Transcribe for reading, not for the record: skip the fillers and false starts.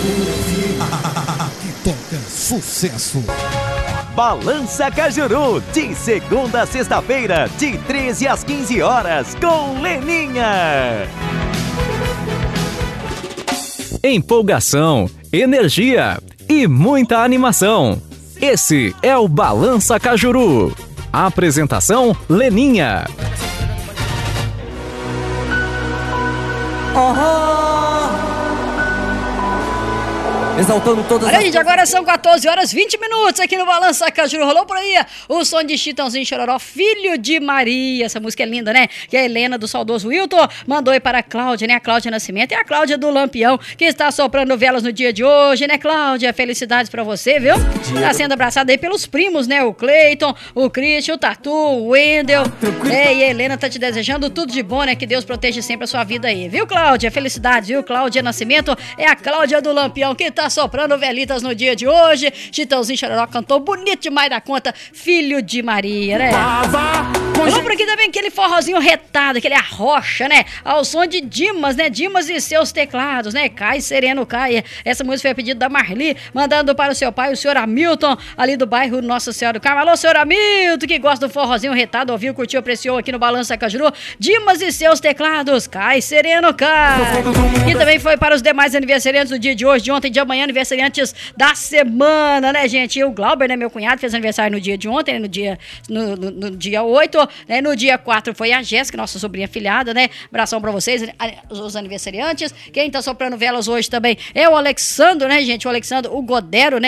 Que toca sucesso. Balança Cajuru, de segunda a sexta-feira, de 13 às 15 horas, com Leninha. Empolgação, energia e muita animação. Esse é o Balança Cajuru. Apresentação, Leninha. Exaltando todas Olha, gente, agora são 14 horas 20 minutos aqui no Balança Cajuru. Rolou por aí o som de Chitãozinho Chororó, Filho de Maria. Essa música é linda, né? Que a Helena do saudoso Wilton mandou aí para a Cláudia, né? A Cláudia Nascimento e a Cláudia do Lampião, que está soprando velas no dia de hoje, né, Cláudia? Felicidades pra você, viu? Tá sendo abraçada aí pelos primos, né? O Cleiton, o Christian, o Tatu, o Wendel. E a Helena tá te desejando tudo de bom, né? Que Deus proteja sempre a sua vida aí, viu, Cláudia? Felicidades, viu? Cláudia Nascimento é a Cláudia do Lampião, que tá soprando velitas no dia de hoje. Chitãozinho Chororó cantou bonito demais da conta, Filho de Maria, né? Vamos por aqui também aquele forrozinho retado, aquele arrocha, né? Ao som de Dimas, né? Dimas e seus teclados, né? Cai, sereno, cai. Essa música foi a pedido da Marli, mandando para o seu pai, o senhor Hamilton, ali do bairro Nossa Senhora do Carmo. Alô, senhor Hamilton, que gosta do forrozinho retado, ouviu, curtiu, apreciou aqui no Balança Cajuru. Dimas e seus teclados, cai, sereno, cai. E também foi para os demais aniversariantes do dia de hoje, de ontem e de amanhã, aniversariantes da semana, né, gente? E o Glauber, né, meu cunhado, fez aniversário no dia de ontem, né, no dia 8, né? No dia 4 foi a Jéssica, nossa sobrinha filhada, né? Abração pra vocês, os aniversariantes. Quem tá soprando velas hoje também é o Alexandro, né, gente? O Alexandro, o Godero, né?